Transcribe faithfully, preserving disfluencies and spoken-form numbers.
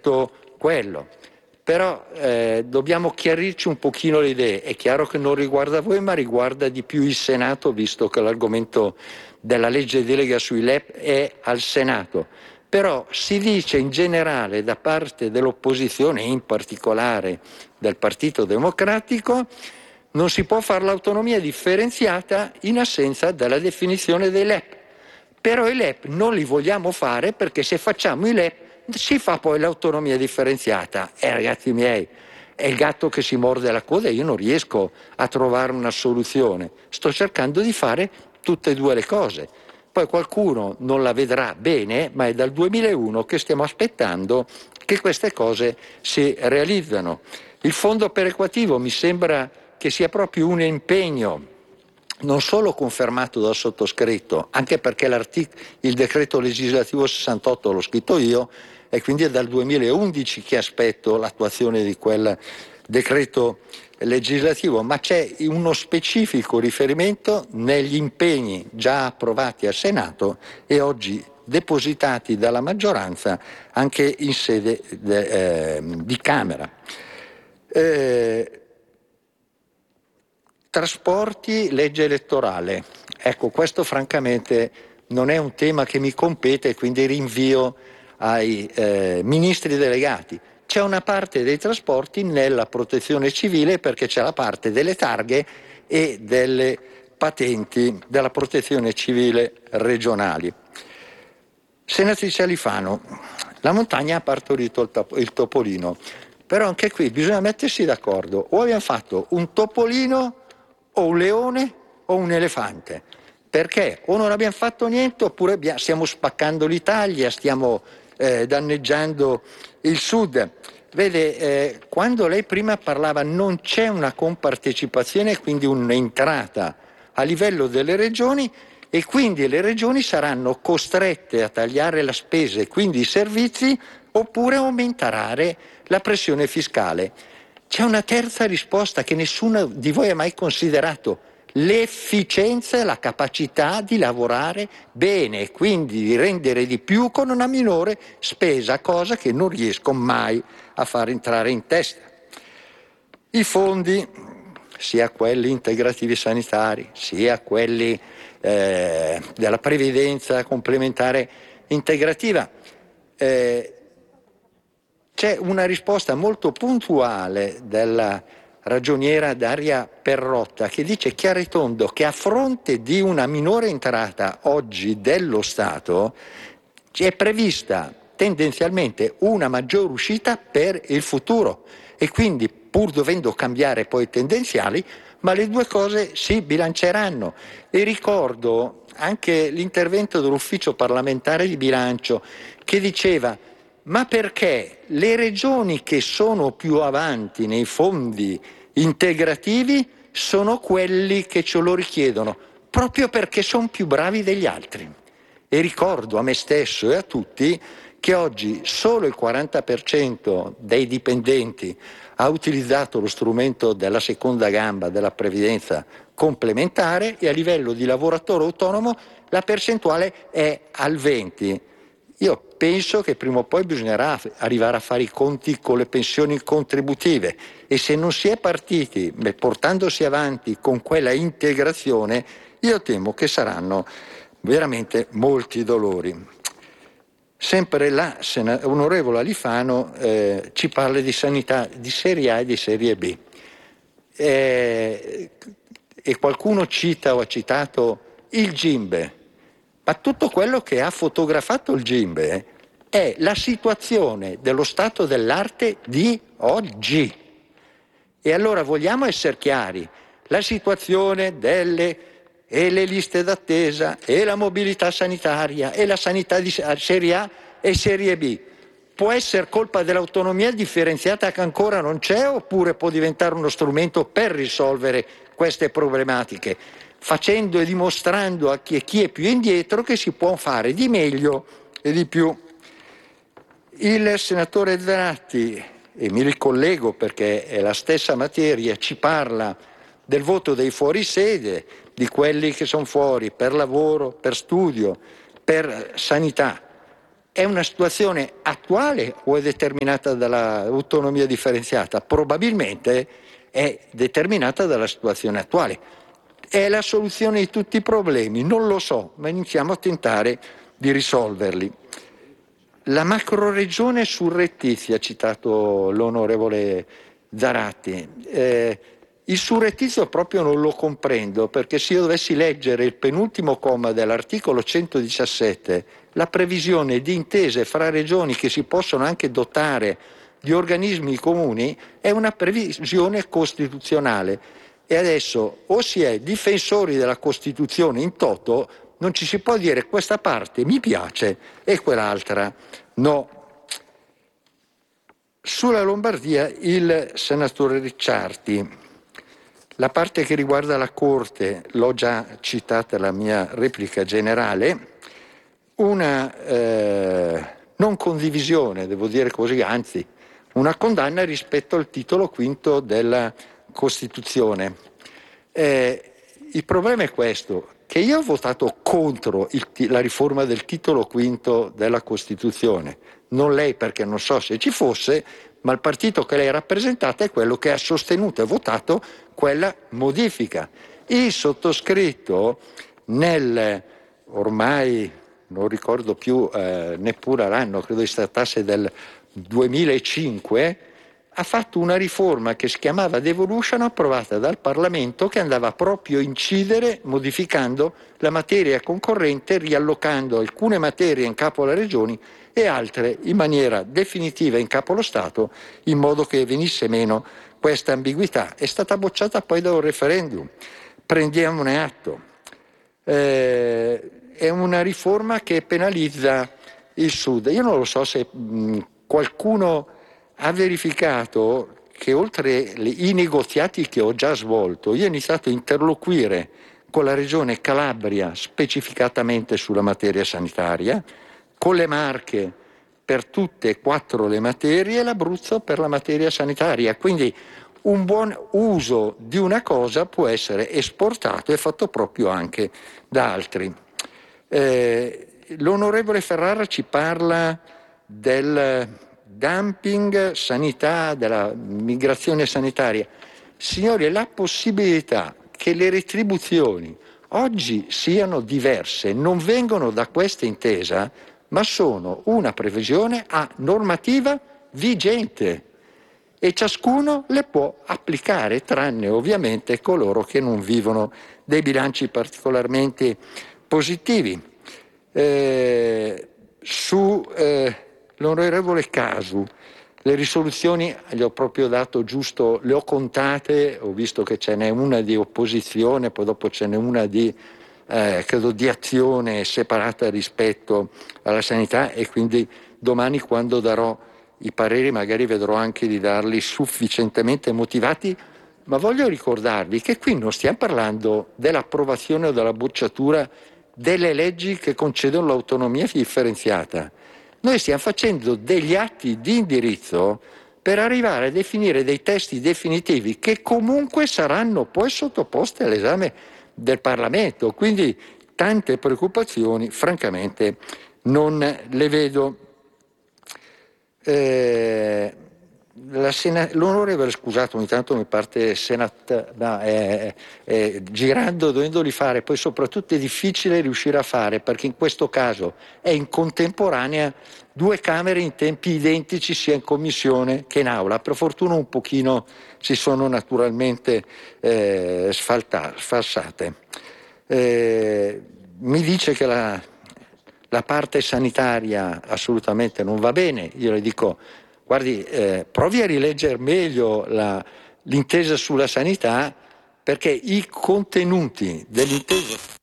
detto quello. Però eh, dobbiamo chiarirci un pochino le idee. È chiaro che non riguarda voi, ma riguarda di più il Senato, visto che l'argomento della legge delega sui L E P è al Senato. Però si dice in generale da parte dell'opposizione, in particolare del Partito Democratico, non si può fare l'autonomia differenziata in assenza della definizione dei L E P. Però i L E P non li vogliamo fare perché se facciamo i L E P si fa poi l'autonomia differenziata. E eh, ragazzi miei, è il gatto che si morde la coda e io non riesco a trovare una soluzione. Sto cercando di fare tutte e due le cose. Poi qualcuno non la vedrà bene, ma è dal duemilauno che stiamo aspettando che queste cose si realizzano. Il fondo perequativo mi sembra che sia proprio un impegno non solo confermato dal sottoscritto, anche perché il decreto legislativo sessantotto l'ho scritto io e quindi è dal duemilaundici che aspetto l'attuazione di quel decreto legislativo, ma c'è uno specifico riferimento negli impegni già approvati al Senato e oggi depositati dalla maggioranza anche in sede de, eh, di Camera. Eh, Trasporti, legge elettorale. Ecco, questo francamente non è un tema che mi compete, quindi rinvio ai eh, ministri delegati. C'è una parte dei trasporti nella protezione civile perché c'è la parte delle targhe e delle patenti della protezione civile regionali. Senatrice Alifano, la montagna ha partorito il, top- il topolino, però anche qui bisogna mettersi d'accordo. O abbiamo fatto un topolino o un leone o un elefante, perché o non abbiamo fatto niente oppure abbiamo, stiamo spaccando l'Italia, stiamo eh, danneggiando il Sud. Vede, eh, quando lei prima parlava non c'è una compartecipazione, quindi un'entrata a livello delle regioni e quindi le regioni saranno costrette a tagliare la spesa e quindi i servizi oppure aumentare la pressione fiscale. C'è una terza risposta che nessuno di voi ha mai considerato: l'efficienza e la capacità di lavorare bene, quindi di rendere di più con una minore spesa, cosa che non riesco mai a far entrare in testa. I fondi, sia quelli integrativi sanitari, sia quelli eh, della previdenza complementare integrativa, eh, c'è una risposta molto puntuale della ragioniera Daria Perrotta che dice chiaro e tondo che a fronte di una minore entrata oggi dello Stato è prevista tendenzialmente una maggior uscita per il futuro e quindi pur dovendo cambiare poi i tendenziali, ma le due cose si bilanceranno. E ricordo anche l'intervento dell'ufficio parlamentare di bilancio che diceva: ma perché le regioni che sono più avanti nei fondi integrativi sono quelli che ce lo richiedono, proprio perché sono più bravi degli altri. E ricordo a me stesso e a tutti che oggi solo il quaranta per cento dei dipendenti ha utilizzato lo strumento della seconda gamba della previdenza complementare e a livello di lavoratore autonomo la percentuale è al venti per cento. Io penso che prima o poi bisognerà arrivare a fare i conti con le pensioni contributive e se non si è partiti portandosi avanti con quella integrazione, io temo che saranno veramente molti dolori. Sempre la onorevole Alifano eh, ci parla di sanità di serie A e di serie B. Eh, e qualcuno cita o ha citato il Gimbe. Ma tutto quello che ha fotografato il Gimbe è la situazione dello stato dell'arte di oggi. E allora vogliamo essere chiari, la situazione delle e le liste d'attesa e la mobilità sanitaria e la sanità di serie A e serie B può essere colpa dell'autonomia differenziata che ancora non c'è oppure può diventare uno strumento per risolvere queste problematiche, facendo e dimostrando a chi, chi è più indietro che si può fare di meglio e di più. Il senatore Zanatti, e mi ricollego perché è la stessa materia, ci parla del voto dei fuorisede, di quelli che sono fuori per lavoro, per studio, per sanità. È una situazione attuale o è determinata dall'autonomia differenziata? Probabilmente è determinata dalla situazione attuale. È la soluzione di tutti i problemi? Non lo so, ma iniziamo a tentare di risolverli. La macroregione surrettizia, ha citato l'onorevole Zaratti. Eh, il surrettizio proprio non lo comprendo, perché se io dovessi leggere il penultimo comma dell'articolo centodiciassette, la previsione di intese fra regioni che si possono anche dotare di organismi comuni, è una previsione costituzionale. E adesso o si è difensori della Costituzione in toto, non ci si può dire questa parte mi piace e quell'altra no. Sulla Lombardia il senatore Ricciardi, la parte che riguarda la Corte l'ho già citata nella mia replica generale, una eh, non condivisione, devo dire così, anzi una condanna rispetto al titolo quinto della Costituzione. Eh, il problema è questo, che io ho votato contro il, la riforma del titolo quinto della Costituzione, non lei perché non so se ci fosse, ma il partito che lei rappresentata è quello che ha sostenuto e votato quella modifica. Il sottoscritto nel ormai non ricordo più eh, neppure l'anno, credo si trattasse del duemilacinque, ha fatto una riforma che si chiamava Devolution, approvata dal Parlamento, che andava proprio a incidere modificando la materia concorrente, riallocando alcune materie in capo alle regioni e altre in maniera definitiva in capo allo Stato, in modo che venisse meno questa ambiguità. È stata bocciata poi da un referendum, prendiamone atto. Eh, è una riforma che penalizza il Sud. Io non lo so se mh, qualcuno ha verificato che oltre i negoziati che ho già svolto, io ho iniziato a interloquire con la Regione Calabria specificatamente sulla materia sanitaria, con le Marche per tutte e quattro le materie e l'Abruzzo per la materia sanitaria. Quindi un buon uso di una cosa può essere esportato e fatto proprio anche da altri. Eh, l'onorevole Ferrara ci parla del dumping sanità, della migrazione sanitaria. Signori, la possibilità che le retribuzioni oggi siano diverse non vengono da questa intesa, ma sono una previsione a normativa vigente e ciascuno le può applicare, tranne ovviamente coloro che non vivono dei bilanci particolarmente positivi. Eh, su eh, l'onorevole Casu, le risoluzioni gli ho proprio dato giusto, le ho contate, ho visto che ce n'è una di opposizione, poi dopo ce n'è una di, eh, credo, di azione separata rispetto alla sanità, e quindi domani, quando darò i pareri, magari vedrò anche di darli sufficientemente motivati, ma voglio ricordarvi che qui non stiamo parlando dell'approvazione o della bocciatura delle leggi che concedono l'autonomia differenziata. Noi stiamo facendo degli atti di indirizzo per arrivare a definire dei testi definitivi che comunque saranno poi sottoposti all'esame del Parlamento. Quindi tante preoccupazioni, francamente, non le vedo. Eh, Sena- l'onorevole, scusate, ogni tanto mi parte senat- no, eh, eh, girando, dovendoli fare, poi soprattutto è difficile riuscire a fare, perché in questo caso è in contemporanea due Camere in tempi identici, sia in commissione che in aula. Per fortuna un pochino si sono naturalmente eh, sfalta- sfalsate. Eh, mi dice che la, la parte sanitaria assolutamente non va bene. Io le dico, guardi, eh, provi a rileggere meglio la, l'intesa sulla sanità, perché i contenuti dell'intesa